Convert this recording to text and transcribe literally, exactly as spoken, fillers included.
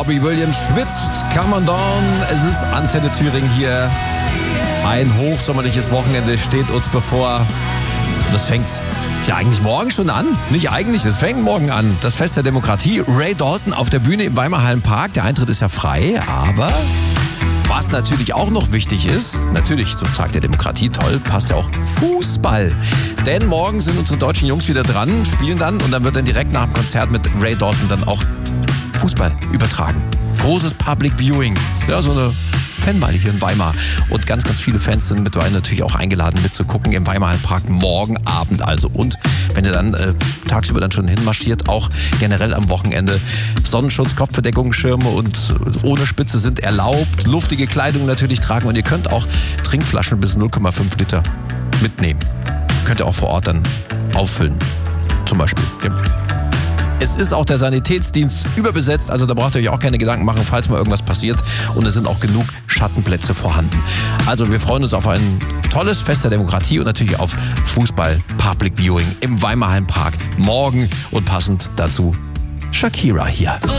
Robbie Williams schwitzt, come on down. Es ist Antenne Thüringen hier. Ein hochsommerliches Wochenende steht uns bevor. Und das fängt ja eigentlich morgen schon an. Nicht eigentlich, es fängt morgen an. Das Fest der Demokratie. Ray Dalton auf der Bühne im Weimarhallenpark. Der Eintritt ist ja frei, aber was natürlich auch noch wichtig ist, natürlich zum Tag der Demokratie, toll, passt ja auch, Fußball. Denn morgen sind unsere deutschen Jungs wieder dran, spielen dann und dann wird dann direkt nach dem Konzert mit Ray Dalton dann auch Fußball übertragen. Großes Public Viewing. Ja, so eine Fanmeile hier in Weimar. Und ganz, ganz viele Fans sind mittlerweile natürlich auch eingeladen mitzugucken im Weimarhallenpark morgen Abend also. Und wenn ihr dann äh, tagsüber dann schon hinmarschiert, auch generell am Wochenende, Sonnenschutz, Kopfbedeckung, Schirme und ohne Spitze sind erlaubt. Luftige Kleidung natürlich tragen und ihr könnt auch Trinkflaschen bis null Komma fünf Liter mitnehmen. Könnt ihr auch vor Ort dann auffüllen. Zum Beispiel. Ja. Es ist auch der Sanitätsdienst überbesetzt, also da braucht ihr euch auch keine Gedanken machen, falls mal irgendwas passiert. Und es sind auch genug Schattenplätze vorhanden. Also wir freuen uns auf ein tolles Fest der Demokratie und natürlich auf Fußball Public Viewing im Weimarhallenpark morgen und passend dazu Shakira hier.